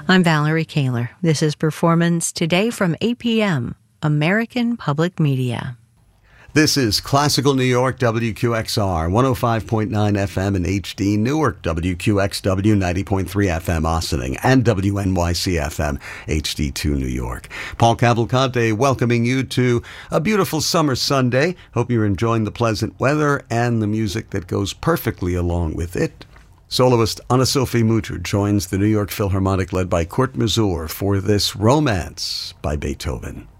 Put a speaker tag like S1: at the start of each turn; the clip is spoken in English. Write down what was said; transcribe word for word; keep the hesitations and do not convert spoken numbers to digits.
S1: I'm Valerie Kaler. This is Performance Today from A P M, American Public Media.
S2: This is Classical New York, W Q X R, one oh five point nine F M in H D, Newark, W Q X W, ninety point three F M, Ossining, and W N Y C F M, H D two, New York. Paul Cavalcante welcoming you to a beautiful summer Sunday. Hope you're enjoying the pleasant weather and the music that goes perfectly along with it. Soloist Anna-Sophie Mutter joins the New York Philharmonic led by Kurt Masur for this Romance by Beethoven.